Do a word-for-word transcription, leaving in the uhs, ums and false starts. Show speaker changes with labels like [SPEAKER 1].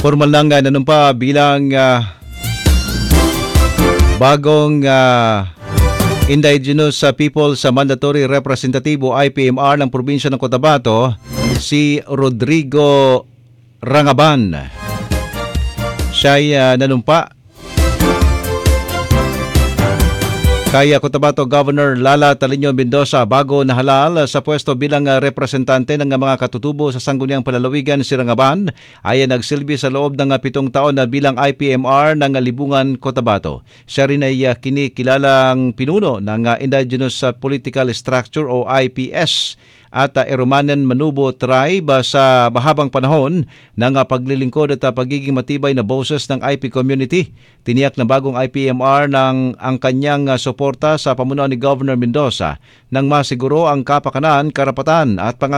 [SPEAKER 1] Formal lang uh, nanumpa bilang uh, bagong uh, Indigenous People sa Mandatory Representative o I P M R ng probinsya ng Cotabato, si Rodrigo Rangaban. Siya ay uh, nanumpa kay Cotabato Governor Lala Taliño Mendoza bago nahalal sa pwesto bilang representante ng mga katutubo sa Sangguniang Palalawigan. Si Rangaban ay nagsilbi sa loob ng pitong taon na bilang I P M R ng Libungan, Cotabato. Siya rin ay kinikilalang pinuno ng Indigenous Political Structure o I P S at uh, Eromanen Manubo Tribe uh, sa mahabang panahon ng uh, paglilingkod at uh, pagiging matibay na boses ng I P community. Tiniyak na bagong I P M R ng ang kanyang uh, suporta sa pamunuan ni Governor Mendoza nang masiguro ang kapakanan, karapatan at pang